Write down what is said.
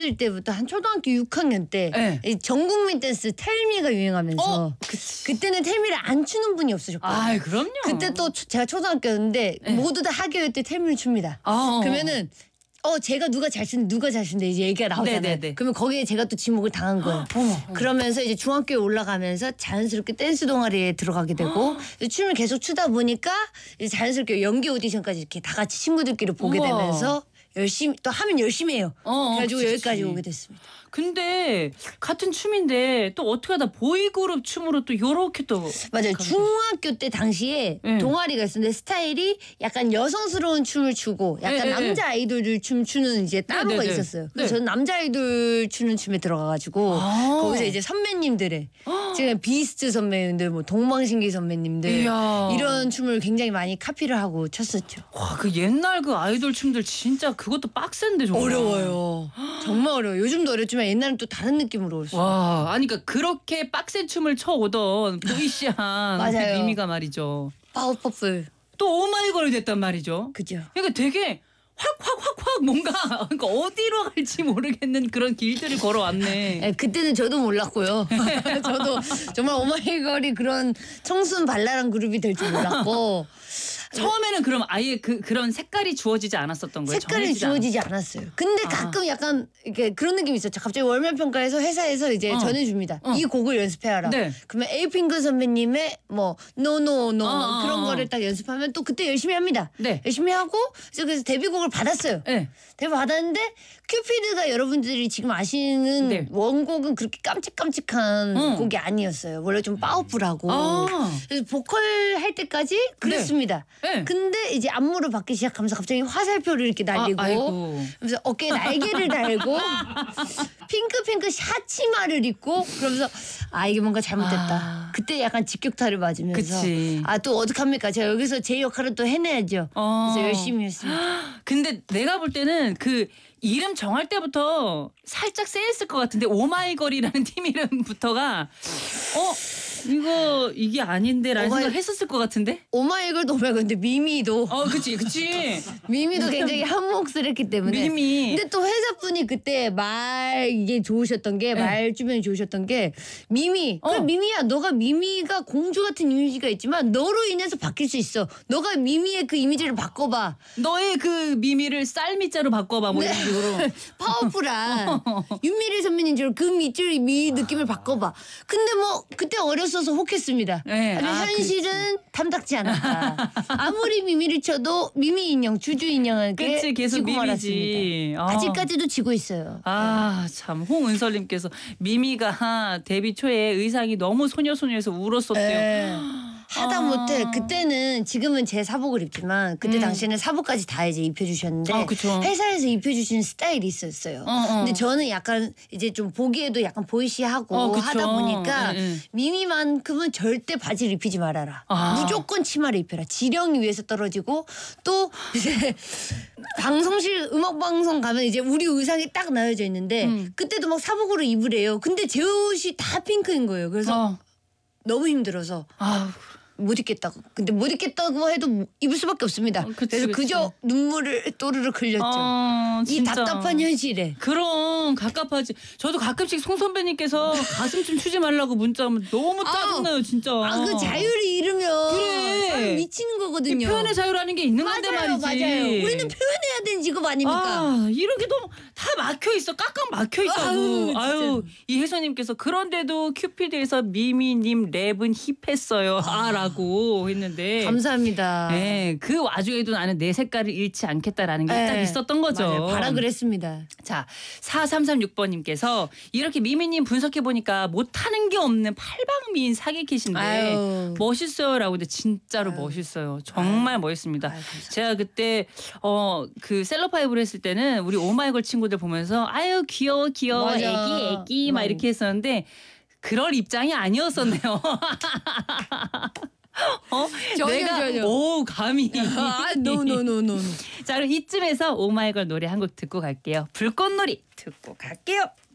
때부터 한 초등학교 6학년 때 네. 이 전국민 댄스 텔미가 유행하면서 그때는 텔미를 안 추는 분이 없으셨거든요. 아, 그럼요. 그때 또 제가 초등학교였는데 모두 다 하교회 때 텔미를 춥니다. 그러면은 제가 누가 잘 추는데 이제 얘기가 나오잖아요. 네네네. 그러면 거기에 제가 또 지목을 당한 거예요. 그러면서 이제 중학교에 올라가면서 자연스럽게 댄스 동아리에 들어가게 되고 춤을 계속 추다 보니까 이제 자연스럽게 연기 오디션까지 이렇게 다 같이 친구들끼리 보게 우와. 되면서 열심히 또 하면 열심히 해요. 그래가지고 그치, 여기까지 그치. 오게 됐습니다. 근데 같은 춤인데 또 어떻게 하다 보이그룹 춤으로 또 요렇게 또 맞아요. 중학교 때 당시에 네. 동아리가 있었는데 스타일이 약간 여성스러운 춤을 추고 약간 네, 네, 남자 아이돌들 춤 추는 이제 따로가 네, 네, 네. 있었어요. 네. 그래서 저는 남자 아이돌 추는 춤에 들어가가지고 거기서 이제 선배님들의 지금 비스트 선배님들, 뭐 동방신기 선배님들 이야. 이런 춤을 굉장히 많이 카피를 하고 췄었죠. 와, 그 옛날 그 아이돌 춤들 진짜 그것도 빡센데 정말. 어려워요. 정말 어려워요. 요즘도 어렵지만 옛날은 또 다른 느낌으로 어렸어요. 와, 아니 그러니까 그렇게 빡센 춤을 춰오던 보이시한 맞아요. 미미가 말이죠. 파워퍼플. 또 오마이걸이 됐단 말이죠. 그죠. 그러니까 되게 확 뭔가 그러니까 어디로 갈지 모르겠는 그런 길들을 걸어왔네. 네, 그때는 저도 몰랐고요. 저도 정말 오마이걸이 그런 청순 발랄한 그룹이 될 줄 몰랐고 처음에는 그럼 아예 그런 색깔이 주어지지 않았었던 거예요? 색깔이 정해지지 주어지지 않았어요. 근데 가끔 약간 이렇게 그런 느낌이 있었죠. 갑자기 월말 평가에서 회사에서 이제 전해줍니다. 이 곡을 연습해야라. 네. 그러면 에이핑크 선배님의 뭐 노노노 어. 그런 거를 딱 연습하면 또 그때 열심히 합니다. 네. 열심히 하고 그래서 데뷔곡을 받았어요. 네. 데뷔 받았는데 큐피드가 여러분들이 지금 아시는 네. 원곡은 그렇게 깜찍깜찍한 곡이 아니었어요. 원래 좀 파워풀하고. 그래서 보컬 할 때까지 그랬습니다. 네. 근데 이제 안무를 받기 시작하면서 갑자기 화살표를 이렇게 날리고 아이고. 그래서 어깨에 날개를 달고 핑크핑크 샤치마를 입고 그러면서 이게 뭔가 잘못됐다. 그때 약간 직격탄을 맞으면서 그치. 또 어떡합니까? 제가 여기서 제 역할을 또 해내야죠. 그래서 열심히 했습니다. 근데 내가 볼 때는 그 이름 정할 때부터 살짝 쎄했을 것 같은데 오마이걸이라는 팀 이름부터가 이게 아닌데라는 생각을 했었을 것 같은데. 오마이걸도 오마이걸인데 미미도 그치. 미미도 굉장히 한 몫을 했기 때문에. 미미. 근데 또 회사분이 그때 이게 좋으셨던 게 말 주변이 좋으셨던 게 미미. 그래 미미야 너가 미미가 공주 같은 이미지가 있지만 너로 인해서 바뀔 수 있어. 너가 미미의 그 이미지를 바꿔봐. 너의 그 미미를 쌀미자로 바꿔봐 뭐 이런 식으로. 파워풀한 윤미래 선배님처럼 그 밑줄 미 느낌을 바꿔봐. 근데 뭐 그때 어렸어서 혹했습니다. 네. 현실은 탐탁지 않았다. 아무리 미미를 쳐도 미미 인형, 주주 인형은 그치, 계속 지고 미미지. 말았습니다. 아직까지도 지고 있어요. 참 홍은설님께서 미미가 데뷔 초에 의상이 너무 소녀소녀해서 울었었대요. 하다못해 그때는 지금은 제 사복을 입지만 그때 당시에는 사복까지 다 이제 입혀주셨는데 그쵸. 회사에서 입혀주시는 스타일이 있었어요. 근데 저는 약간 이제 좀 보기에도 약간 보이시하고 그쵸. 하다 보니까 미미만큼은 절대 바지를 입히지 말아라. 무조건 치마를 입혀라. 지령이 위에서 떨어지고 또 이제 방송실 음악 방송 가면 이제 우리 의상이 딱 나여져 있는데 그때도 막 사복으로 입으래요. 근데 제 옷이 다 핑크인 거예요. 그래서 너무 힘들어서 못 입겠다고. 근데 못 입겠다고 해도 입을 수밖에 없습니다. 그래서 그저 눈물을 또르륵 흘렸죠. 이 진짜. 답답한 현실에. 그럼 갑갑하지. 저도 가끔씩 송 선배님께서 가슴 좀 추지 말라고 문자하면 너무 짜증나요 진짜. 그 자유를 잃으면 그래. 사람 미치는 거거든요. 표현의 자유라는 게 있는 건데 말이지. 맞아요. 우리는 표현해야 되는 직업 아닙니까? 이렇게 너무 다 막혀 있어. 깍깍 막혀 있다고. 이 혜선님께서 그런데도 큐피드에서 미미님 랩은 힙했어요. 라고 했는데. 감사합니다. 네, 그 와중에도 나는 내 색깔을 잃지 않겠다라는 게 딱 있었던 거죠. 맞아요. 발악을 했습니다. 자, 4336번님께서 이렇게 미미님 분석해보니까 못하는 게 없는 팔방미인 사기캐신데 멋있어요라고. 근데 진짜로 멋있어요. 정말 멋있습니다. 제가 그때 그 셀럽파이브를 했을 때는 우리 오마이걸 친구들 보면서 귀여워 애기 막 이렇게 했었는데 그럴 입장이 아니었었네요. 내가 감히. 노. 자, 그럼 이쯤에서 오마이걸 노래 한 곡 듣고 갈게요. 불꽃놀이 듣고 갈게요.